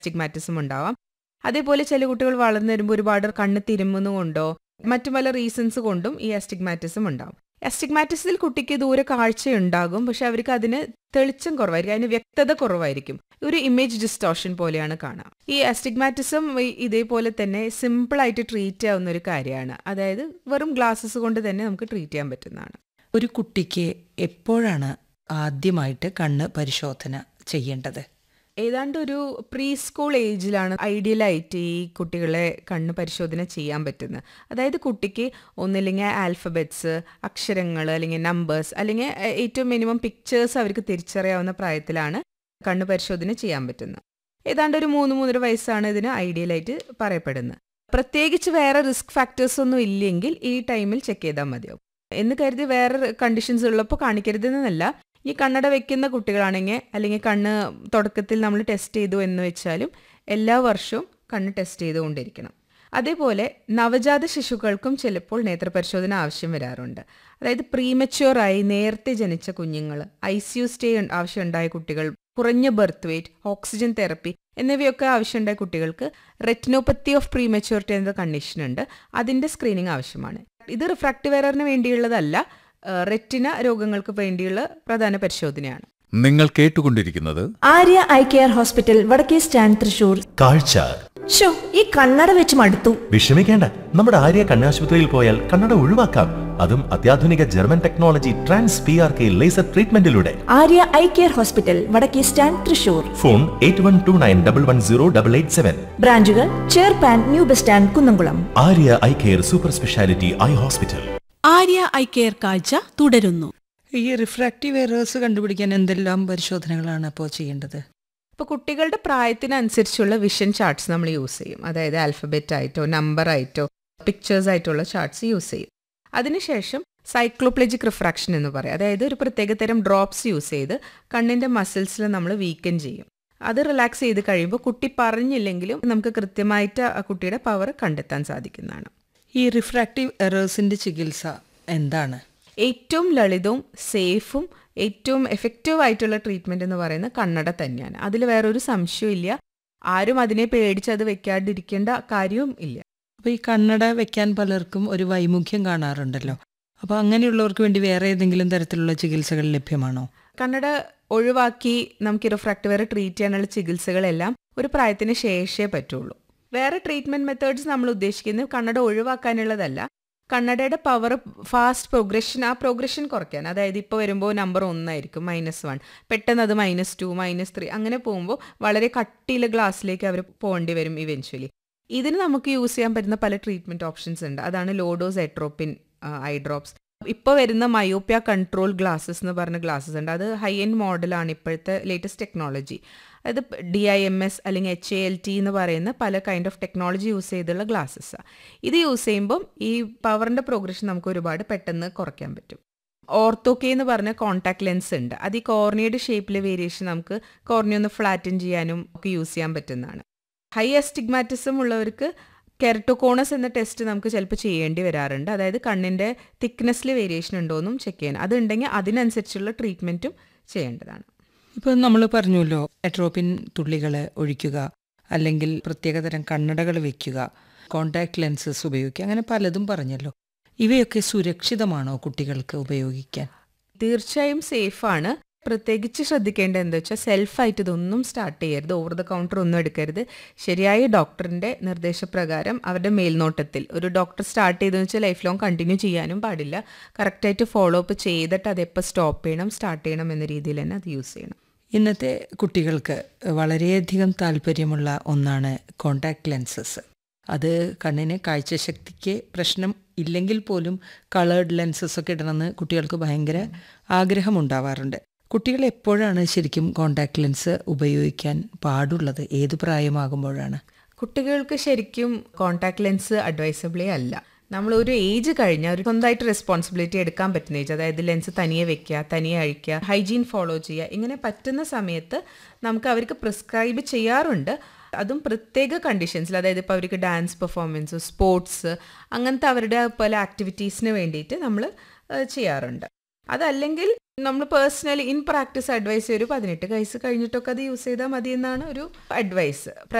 Astigmatism ഉണ്ടാവാം. അതേപോലെ ചില കുട്ടികൾ വളർന്നു വരുമ്പോൾ ഒരുപാട് കണ്ണ് തിരുമുന്നുകൊണ്ടോ മറ്റു പല റീസൺസ് കൊണ്ടും ഈ അസ്റ്റിഗ്മാറ്റിസം ഉണ്ടാവും. അസ്റ്റിഗ്മാറ്റിസത്തിൽ കുട്ടിക്ക് ദൂരെ കാഴ്ചയുണ്ടാകും, പക്ഷെ അവർക്ക് അതിന് തെളിച്ചം കുറവായിരിക്കും, അതിന് വ്യക്തത കുറവായിരിക്കും. ഒരു ഇമേജ് ഡിസ്റ്റോർഷൻ പോലെയാണ് കാണാം. ഈ അസ്റ്റിഗ്മാറ്റിസം ഇതേപോലെ തന്നെ സിമ്പിളായിട്ട് ട്രീറ്റ് ചെയ്യാവുന്ന ഒരു കാര്യമാണ്. അതായത് വെറും ഗ്ലാസസ് കൊണ്ട് തന്നെ നമുക്ക് ട്രീറ്റ് ചെയ്യാൻ പറ്റുന്നതാണ്. ഒരു കുട്ടിക്ക് എപ്പോഴാണ് ആദ്യമായിട്ട് കണ്ണ് പരിശോധന ചെയ്യേണ്ടത്? ഏതാണ്ട് ഒരു പ്രീ സ്കൂൾ ഏജിലാണ് ഐഡിയലായിട്ട് ഈ കുട്ടികളെ കണ്ണ് പരിശോധന ചെയ്യാൻ പറ്റുന്നത്. അതായത് കുട്ടിക്ക് ഒന്നില്ലെങ്കിൽ ആൽഫബറ്റ്സ്, അക്ഷരങ്ങൾ, അല്ലെങ്കിൽ നമ്പേഴ്സ്, അല്ലെങ്കിൽ ഏറ്റവും മിനിമം പിക്ചേഴ്സ് അവർക്ക് തിരിച്ചറിയാവുന്ന പ്രായത്തിലാണ് കണ്ണ് പരിശോധന ചെയ്യാൻ പറ്റുന്നത്. ഏതാണ്ട് ഒരു 3-3.5 വയസ്സാണ് ഇതിന് ഐഡിയലായിട്ട് പറയപ്പെടുന്നത്. പ്രത്യേകിച്ച് വേറെ റിസ്ക് ഫാക്ടേഴ്സ് ഒന്നും ഇല്ലെങ്കിൽ ഈ ടൈമിൽ ചെക്ക് ചെയ്താൽ മതിയാവും. എന്ന് കരുതി വേറെ കണ്ടീഷൻസ് ഉള്ളപ്പോൾ കാണിക്കരുതെന്നല്ല. ഈ കണ്ണട വെക്കുന്ന കുട്ടികളാണെങ്കിൽ, അല്ലെങ്കിൽ കണ്ണ് തുടക്കത്തിൽ നമ്മൾ ടെസ്റ്റ് ചെയ്തു എന്ന് വെച്ചാലും എല്ലാ വർഷവും കണ്ണ് ടെസ്റ്റ് ചെയ്തുകൊണ്ടിരിക്കണം. അതേപോലെ നവജാത ശിശുക്കൾക്കും ചിലപ്പോൾ നേത്രപരിശോധന ആവശ്യം വരാറുണ്ട്. അതായത് പ്രീമച്യൂറായി നേരത്തെ ജനിച്ച കുഞ്ഞുങ്ങൾ, ICU സ്റ്റേ ആവശ്യമുണ്ടായ കുട്ടികൾ, കുറഞ്ഞ ബർത്ത് വെയ്റ്റ്, ഓക്സിജൻ തെറപ്പി എന്നിവയൊക്കെ ആവശ്യമുണ്ടായ കുട്ടികൾക്ക് റെറ്റിനോപ്പത്തി ഓഫ് പ്രീമച്യൂരിറ്റി എന്ന കണ്ടീഷനുണ്ട്. അതിൻ്റെ സ്ക്രീനിങ് ആവശ്യമാണ്. ഇത് റിഫ്രാക്റ്റീവ് എററിന് വേണ്ടിയുള്ളതല്ല, റെറ്റിന രോഗങ്ങൾക്ക് വേണ്ടിയുള്ള പ്രധാന പരിശോധനയാണ്. നിങ്ങൾ കേട്ടുകൊണ്ടിരിക്കുന്നത് ആര്യ ഐ കെയർ ഹോസ്പിറ്റൽ, വടക്കേ സ്റ്റാൻഡ്, തൃശൂർ. കാഴ്ച. ഈ കണ്ണട വെച്ച് മടുത്തു. വിഷമിക്കേണ്ട, നമ്മുടെ ആര്യ കണ്ണാശുപത്രിയിൽ പോയാൽ കണ്ണട ഒഴിവാക്കാം. അതും അത്യാധുനിക German technology TransPRK laser ട്രീറ്റ്മെന്റിലൂടെ. Arya eye care hospital, വടക്കേ സ്റ്റാൻഡ്, തൃശൂർ. ഫോൺ 8129110887. ബ്രാഞ്ചുകൾ ചേർപ്പാൻ, new bus stand, Kunnamkulam. Arya eye care super speciality eye hospital. Arya eye care കാഴ്ച തുടരുന്നു. ഈ റിഫ്രാക്റ്റീവ് എറേഴ്സ് കണ്ടുപിടിക്കാൻ എന്തെല്ലാം പരിശോധനകളാണ് അപ്പോൾ ചെയ്യേണ്ടത്? ഇപ്പോൾ കുട്ടികളുടെ പ്രായത്തിനനുസരിച്ചുള്ള വിഷൻ ചാർട്ട്സ് നമ്മൾ യൂസ് ചെയ്യും. അതായത് ആൽഫബറ്റ് ആയിട്ടോ നമ്പർ ആയിട്ടോ പിക്ചേഴ്സ് ആയിട്ടുള്ള ചാർട്ട്സ് യൂസ് ചെയ്യും. അതിനുശേഷം സൈക്ലോപ്ലെജിക് റിഫ്രാക്ഷൻ എന്ന് പറയും. അതായത് ഒരു പ്രത്യേക തരം ഡ്രോപ്സ് യൂസ് ചെയ്ത് കണ്ണിൻ്റെ മസിൽസിൽ നമ്മൾ വീക്കൻ ചെയ്യും. അത് റിലാക്സ് ചെയ്ത് കഴിയുമ്പോൾ കുട്ടി പറഞ്ഞില്ലെങ്കിലും നമുക്ക് കൃത്യമായിട്ട് ആ കുട്ടിയുടെ പവർ കണ്ടെത്താൻ സാധിക്കുന്നതാണ്. ഈ റിഫ്രാക്റ്റീവ് എറേഴ്സിൻ്റെ ചികിത്സ എന്താണ്? ഏറ്റവും ലളിതവും സേഫും ഏറ്റവും എഫക്റ്റീവ് ആയിട്ടുള്ള ട്രീറ്റ്മെൻറ്റ് എന്ന് പറയുന്നത് കണ്ണട തന്നെയാണ്. അതിൽ വേറൊരു സംശയമില്ല. ആരും അതിനെ പേടിച്ച് അത് വെക്കാണ്ടിരിക്കേണ്ട കാര്യവും ഇല്ല. അപ്പോൾ ഈ കണ്ണട വെക്കാൻ പലർക്കും ഒരു വൈമുഖ്യം കാണാറുണ്ടല്ലോ. അപ്പോൾ അങ്ങനെയുള്ളവർക്ക് വേണ്ടി വേറെ ഏതെങ്കിലും തരത്തിലുള്ള ചികിത്സകൾ ലഭ്യമാണോ? കണ്ണട ഒഴിവാക്കി നമുക്ക് റിഫ്രാക്റ്റീവ് എറർ ട്രീറ്റ് ചെയ്യാനുള്ള ചികിത്സകളെല്ലാം ഒരു പ്രായത്തിന് ശേഷമേ പറ്റുള്ളൂ. വേറെ ട്രീറ്റ്മെൻറ്റ് മെത്തേഡ്സ് നമ്മൾ ഉദ്ദേശിക്കുന്നത് കണ്ണട ഒഴിവാക്കാനുള്ളതല്ല, കണ്ണടയുടെ പവർ ഫാസ്റ്റ് പ്രോഗ്രഷൻ കുറയ്ക്കാൻ. അതായത് ഇപ്പോൾ വരുമ്പോൾ നമ്പർ 1 ആയിരിക്കും, -1, പെട്ടെന്ന് അത് -2, -3 അങ്ങനെ പോകുമ്പോൾ വളരെ കട്ടിയുള്ള ഗ്ലാസ്സിലേക്ക് അവർ പോകേണ്ടി വരും ഇവൻച്വലി. ഇതിന് നമുക്ക് യൂസ് ചെയ്യാൻ പറ്റുന്ന പല ട്രീറ്റ്മെൻറ്റ് ഓപ്ഷൻസ് ഉണ്ട്. അതാണ് ലോ ഡോസ് എട്രോപ്പിൻ ഐ ഡ്രോപ്സ്. ഇപ്പോൾ വരുന്ന മയോപ്യ കൺട്രോൾ ഗ്ലാസ്സസ് എന്ന് പറഞ്ഞ ഗ്ലാസ്സസ് ഉണ്ട്. അത് ഹൈ എൻഡ് മോഡലാണ്, ഇപ്പോഴത്തെ ലേറ്റസ്റ്റ് ടെക്നോളജി. അതായത് DIMS അല്ലെങ്കിൽ HALT എന്ന് പറയുന്ന പല കൈൻഡ് ഓഫ് ടെക്നോളജി യൂസ് ചെയ്തുള്ള ഗ്ലാസ്സസാണ്. ഇത് യൂസ് ചെയ്യുമ്പം ഈ പവറിൻ്റെ പ്രോഗ്രഷൻ നമുക്ക് ഒരുപാട് പെട്ടെന്ന് കുറയ്ക്കാൻ പറ്റും. ഓർത്തോക്കെ എന്ന് പറഞ്ഞ കോൺടാക്ട് ലെൻസ് ഉണ്ട്. അത് ഈ കോർണിയയുടെ ഷേപ്പിലെ വേരിയേഷൻ നമുക്ക് കോർണിയ ഒന്ന് ഫ്ലാറ്റൻ ചെയ്യാനും ഒക്കെ യൂസ് ചെയ്യാൻ പറ്റുന്നതാണ്. ഹൈ അസ്റ്റിഗ്മാറ്റിസം ഉള്ളവർക്ക് കെരട്ടോകോണസ് എന്ന ടെസ്റ്റ് നമുക്ക് ചിലപ്പോൾ ചെയ്യേണ്ടി വരാറുണ്ട്. അതായത് കണ്ണിൻ്റെ തിക്നെസ്സിൽ വേരിയേഷൻ ഉണ്ടോയെന്നും ചെക്ക് ചെയ്യാൻ. അതുണ്ടെങ്കിൽ അതിനനുസരിച്ചുള്ള ട്രീറ്റ്മെൻറ്റും ചെയ്യേണ്ടതാണ്. ഇപ്പോൾ നമ്മൾ പറഞ്ഞല്ലോ, എട്രോപ്പിൻ തുള്ളികൾ ഒഴിക്കുക, അല്ലെങ്കിൽ പ്രത്യേകതരം കണ്ണടകൾ വയ്ക്കുക, കോൺടാക്ട് ലെൻസസ് ഉപയോഗിക്കുക, അങ്ങനെ പലതും പറഞ്ഞല്ലോ. ഇവയൊക്കെ സുരക്ഷിതമാണോ കുട്ടികൾക്ക് ഉപയോഗിക്കാൻ? തീർച്ചയായും സേഫാണ്. പ്രത്യേകിച്ച് ശ്രദ്ധിക്കേണ്ടത് എന്താ വെച്ചാൽ സെൽഫായിട്ട് ഇതൊന്നും സ്റ്റാർട്ട് ചെയ്യരുത്, ഓവർ ദ കൗണ്ടർ ഒന്നും എടുക്കരുത്. ശരിയായ ഡോക്ടറിൻ്റെ നിർദ്ദേശപ്രകാരം അവരുടെ മേൽനോട്ടത്തിൽ ഒരു ഡോക്ടർ സ്റ്റാർട്ട് ചെയ്തെന്ന് വെച്ചാൽ ലൈഫ് ലോങ് കണ്ടിന്യൂ ചെയ്യാനും പാടില്ല. കറക്റ്റായിട്ട് ഫോളോ അപ്പ് ചെയ്തിട്ട് അതെപ്പോൾ സ്റ്റോപ്പ് ചെയ്യണം, സ്റ്റാർട്ട് ചെയ്യണം എന്ന രീതിയിൽ തന്നെ അത് യൂസ് ചെയ്യണം. ഇന്നത്തെ കുട്ടികൾക്ക് വളരെയധികം താല്പര്യമുള്ള ഒന്നാണ് കോൺടാക്ട് ലെൻസസ്. അത് കണ്ണിന് കാഴ്ചശക്തിക്ക് പ്രശ്നം ഇല്ലെങ്കിൽ പോലും കളേർഡ് ലെൻസസ് ഒക്കെ ഇടണമെന്ന് കുട്ടികൾക്ക് ഭയങ്കര ആഗ്രഹമുണ്ടാവാറുണ്ട്. കുട്ടികൾ എപ്പോഴാണ് ശരിക്കും കോൺടാക്ട് ലെൻസ് ഉപയോഗിക്കാൻ പാടുള്ളത്? ഏത് പ്രായമാകുമ്പോഴാണ്? കുട്ടികൾക്ക് ശരിക്കും കോൺടാക്ട് ലെൻസ് അഡ്വൈസബിളേ അല്ല. നമ്മളൊരു ഏജ് കഴിഞ്ഞാൽ ഒരു സ്വന്തമായിട്ട് റെസ്പോൺസിബിലിറ്റി എടുക്കാൻ പറ്റുന്ന ഏജ്, അതായത് ലെൻസ് തനിയെ വെക്കുക, തനിയെ അഴിക്കുക, ഹൈജീൻ ഫോളോ ചെയ്യുക, ഇങ്ങനെ പറ്റുന്ന സമയത്ത് നമുക്ക് അവർക്ക് പ്രിസ്ക്രൈബ് ചെയ്യാറുണ്ട്. അതും പ്രത്യേക കണ്ടീഷൻസിൽ, അതായത് ഇപ്പോൾ അവർക്ക് ഡാൻസ് പെർഫോമൻസ്, സ്പോർട്സ്, അങ്ങനത്തെ അവരുടെ പല ആക്ടിവിറ്റീസിന് വേണ്ടിയിട്ട് നമ്മൾ ചെയ്യാറുണ്ട്. അതല്ലെങ്കിൽ നമ്മൾ പേഴ്സണലി ഇൻ പ്രാക്ടീസ് അഡ്വൈസ് ഒരു 18 വയസ്സ് കഴിഞ്ഞിട്ടൊക്കെ അത് യൂസ് ചെയ്താൽ മതി എന്നാണ് ഒരു അഡ്വൈസ്.